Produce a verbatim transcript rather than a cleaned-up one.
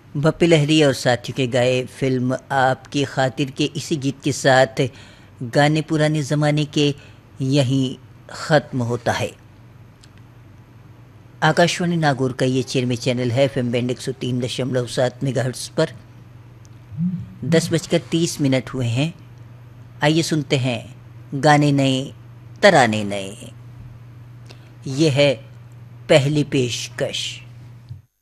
बप्पी लहरी और साथियों के गाए फिल्म आपकी खातिर के इसी गीत के साथ गाने पुराने ज़माने के यहीं ख़त्म होता है। आकाशवाणी नागौर का ये चिरमे चैनल है एफएम बैंड एक सौ तीन दशमलव सात मेगाहर्ट्ज़ पर। दस बजकर तीस मिनट हुए हैं। आइए सुनते हैं गाने नए तराने नए। ये है पहली पेशकश।